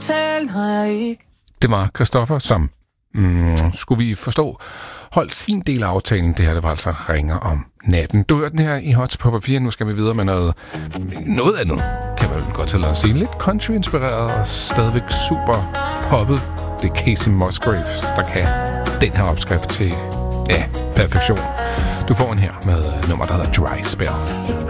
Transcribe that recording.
tale, når jeg ikke... Det var Christoffer, som, skulle vi forstå, holdt sin del af aftalen. Det her, det var altså Ringer om natten. Du hørte den her i Hotspot 4. Nu skal vi videre med noget andet. Kan man godt til at sige. Lidt country-inspireret og stadigvæk super poppet. Det er Casey Musgraves, der kan den her opskrift til perfektion. Du får en her med nummer, der hedder Dry Spell.